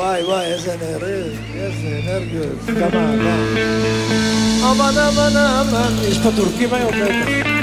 וואי וואי, איזה אנרגיות, כמה אהבה. אמן, אמן, אמן. יש פה טורקים היום בטח.